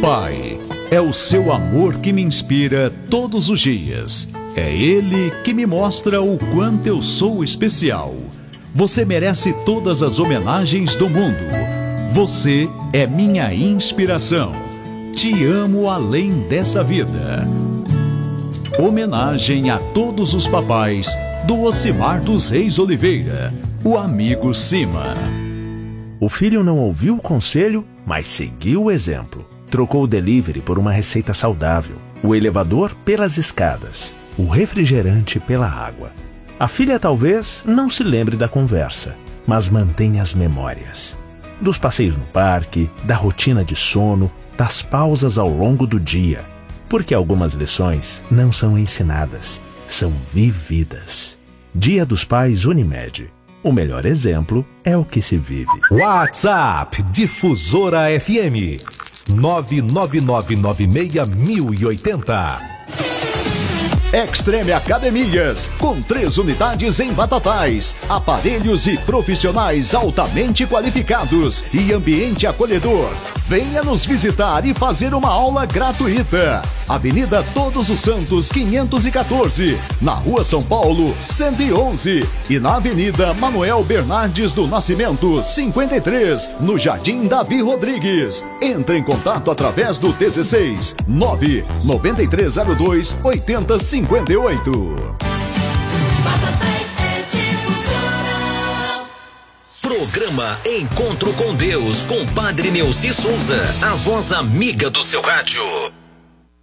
Pai, é o seu amor que me inspira todos os dias. É Ele que me mostra o quanto eu sou especial. Você merece todas as homenagens do mundo. Você é minha inspiração. Te amo além dessa vida. Homenagem a todos os papais do Ocimar dos Reis Oliveira, o amigo Cima. O filho não ouviu o conselho, mas seguiu o exemplo. Trocou o delivery por uma receita saudável, o elevador pelas escadas, o refrigerante pela água. A filha talvez não se lembre da conversa, mas mantém as memórias. Dos passeios no parque, da rotina de sono, das pausas ao longo do dia. Porque algumas lições não são ensinadas, são vividas. Dia dos Pais Unimed. O melhor exemplo é o que se vive. WhatsApp Difusora FM 999961080. Extreme Academias, com 3 unidades em Batatais, aparelhos e profissionais altamente qualificados e ambiente acolhedor. Venha nos visitar e fazer uma aula gratuita. Avenida Todos os Santos 514, na Rua São Paulo 111 e na Avenida Manuel Bernardes do Nascimento 53, no Jardim Davi Rodrigues. Entre em contato através do 16 99302 8058. Programa Encontro com Deus, com Padre Neuci Souza, a voz amiga do seu rádio.